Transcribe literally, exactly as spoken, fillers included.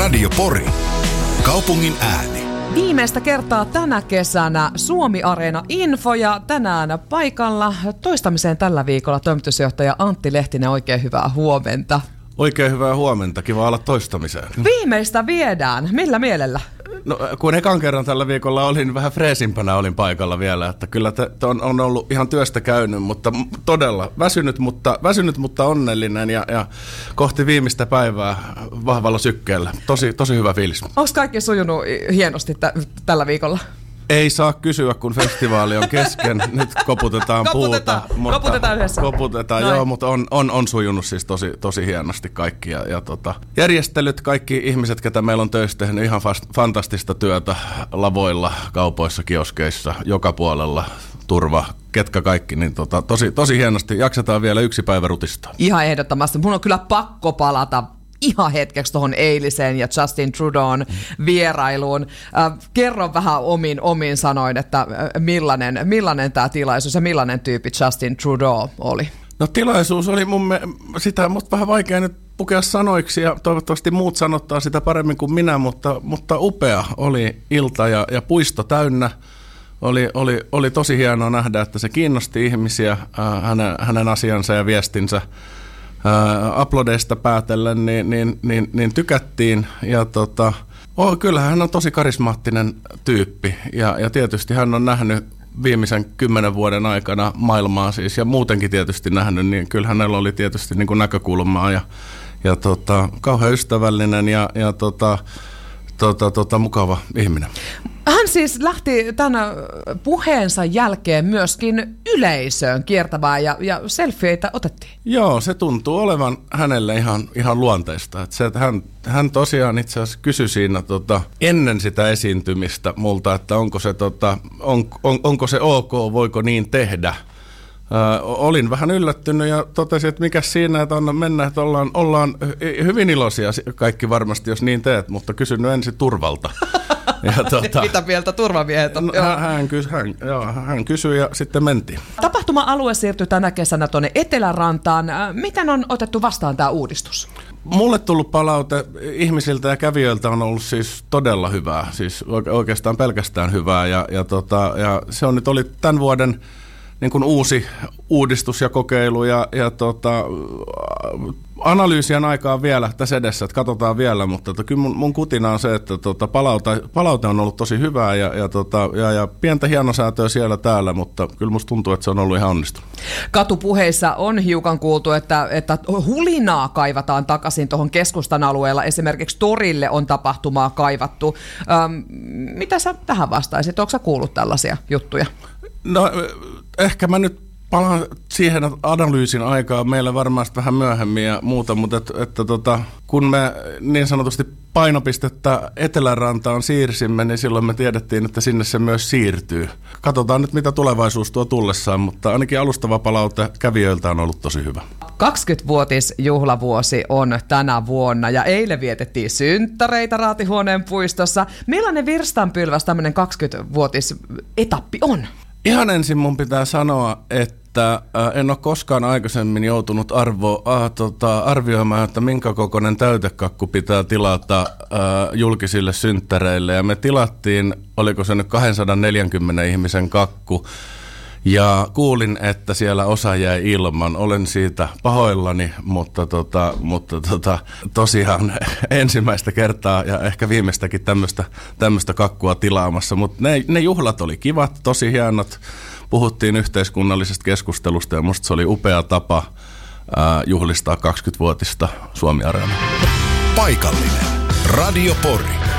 Radio Pori. Kaupungin ääni. Viimeistä kertaa tänä kesänä Suomi-areena Info ja tänään paikalla toistamiseen tällä viikolla toimitusjohtaja Antti Lehtinen. Oikein hyvää huomenta. Oikein hyvää huomenta, kiva olla toistamiseen. Viimeistä viedään. Millä mielellä? No, kun ekan kerran tällä viikolla olin vähän freesimpänä olin paikalla vielä, että kyllä te, te on, on ollut ihan työstä käynyt, mutta todella väsynyt, mutta, väsynyt, mutta onnellinen ja, ja kohti viimeistä päivää vahvalla sykkeellä. Tosi, tosi hyvä fiilis. Onko kaikki sujunut hienosti t- tällä viikolla? Ei saa kysyä, kun festivaali on kesken. Nyt koputetaan puuta. Koputetaan, koputetaan yhdessä. Koputetaan, joo, mutta on, on, on sujunut siis tosi, tosi hienosti kaikki. Ja, ja tota, järjestelyt, kaikki ihmiset, ketä meillä on töissä tehnyt ihan fast, fantastista työtä lavoilla, kaupoissa, kioskeissa, joka puolella, turva, ketkä kaikki, niin tota, tosi, tosi hienosti. Jaksetaan vielä yksi päivä rutistaa. Ihan ehdottomasti. Mun on kyllä pakko palata ihan hetkeksi tuohon eiliseen ja Justin Trudeau'n vierailuun. Äh, kerro vähän omin, omin sanoin, että äh, millainen, millainen tämä tilaisuus ja millainen tyyppi Justin Trudeau oli? No tilaisuus oli mun me, sitä mutta vähän vaikea nyt pukea sanoiksi ja toivottavasti muut sanottaa sitä paremmin kuin minä, mutta, mutta upea oli ilta ja, ja puisto täynnä. Oli, oli, oli tosi hienoa nähdä, että se kiinnosti ihmisiä, äh, hänen, hänen asiansa ja viestinsä. Uh, uploadeista päätellen, niin, niin, niin, niin tykättiin. Ja tota, oh, kyllähän hän on tosi karismaattinen tyyppi. Ja, ja tietysti hän on nähnyt viimeisen kymmenen vuoden aikana maailmaa siis, ja muutenkin tietysti nähnyt, niin kyllä hänellä oli tietysti niin kuin näkökulmaa. Ja, ja tota, kauhean ystävällinen ja, ja tota, tota, tota, mukava ihminen. Hän siis lähti tämän puheensa jälkeen myöskin yleisöön kiertämään ja, ja selfieitä otettiin. Joo, se tuntuu olevan hänelle ihan, ihan luonteista. Että se, että hän, hän tosiaan itse asiassa kysyi siinä tota, ennen sitä esiintymistä multa, että onko se, tota, on, on, onko se ok, voiko niin tehdä. Ö, olin vähän yllättynyt ja totesin, että mikä siinä, että anna mennä, että ollaan, ollaan hyvin iloisia kaikki varmasti, jos niin teet, mutta kysyn nyt ensin turvalta. Ja tuota, mitä mieltä turvamiehet on? No, hän, kysyi, hän, joo, hän kysyi ja sitten mentiin. Tapahtuma-alue siirtyi tänä kesänä tuonne Etelärantaan. Miten on otettu vastaan tämä uudistus? Mulle tullut palaute ihmisiltä ja kävijöiltä on ollut siis todella hyvää, siis oikeastaan pelkästään hyvää. Ja, ja, tota, ja se on nyt oli tämän vuoden niin kuin uusi uudistus ja kokeilu ja, ja tota, analyysien aikaa vielä tässä edessä, että katsotaan vielä, mutta tota, kyllä mun, mun kutina on se, että tota, palaute, palaute on ollut tosi hyvää ja, ja, tota, ja, ja pientä hienosäätöä siellä täällä, mutta kyllä musta tuntuu, että se on ollut ihan onnistunut. Katupuheissa on hiukan kuultu, että, että hulinaa kaivataan takaisin tuohon keskustan alueella, esimerkiksi torille on tapahtumaa kaivattu. Ähm, mitä sä tähän vastaisit? Ootko sä kuullut tällaisia juttuja? No ehkä mä nyt palaan siihen analyysin aikaa meillä varmaan vähän myöhemmin ja muuta, mutta et, että tota, kun me niin sanotusti painopistettä Etelärantaan siirsimme, niin silloin me tiedettiin, että sinne se myös siirtyy. Katsotaan nyt, mitä tulevaisuus tuo tullessaan, mutta ainakin alustava palaute kävijöiltä on ollut tosi hyvä. kaksikymmenvuotisjuhlavuosi on tänä vuonna ja eilen vietettiin synttäreitä Raatihuoneen puistossa. Millainen virstanpylväs tämmöinen kaksikymmenvuotisetappi on? Ihan ensin mun pitää sanoa, että en ole koskaan aikaisemmin joutunut arvo, äh, tota, arvioimaan, että minkä kokoinen täytekakku pitää tilata äh, julkisille synttäreille. Ja me tilattiin, oliko se nyt kaksisataaneljäkymmentä ihmisen kakku. Ja kuulin, että siellä osa jäi ilman. Olen siitä pahoillani, mutta, tota, mutta tota, tosiaan ensimmäistä kertaa ja ehkä viimeistäkin tämmöistä kakkua tilaamassa. Mutta ne, ne juhlat oli kivat, tosi hienot. Puhuttiin yhteiskunnallisesta keskustelusta ja musta se oli upea tapa ää, juhlistaa kaksikymmenvuotista Suomi-areenaa. Paikallinen Radio Pori.